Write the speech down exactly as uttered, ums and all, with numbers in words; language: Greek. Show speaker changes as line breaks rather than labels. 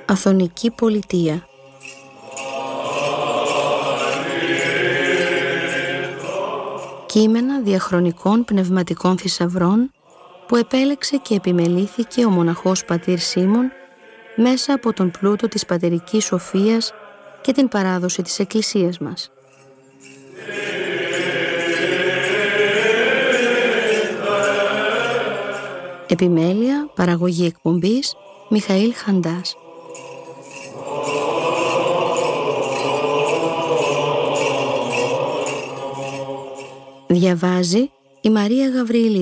Αθωνική Πολιτεία. Κείμενα διαχρονικών πνευματικών θησαυρών που επέλεξε και επιμελήθηκε ο μοναχός πατήρ Σίμων μέσα από τον πλούτο της πατερικής σοφίας και την παράδοση της Εκκλησίας μας. Επιμέλεια, παραγωγή εκπομπής, Μιχαήλ Χαντάς. Διαβάζει η Μαρία Γαβρίλη.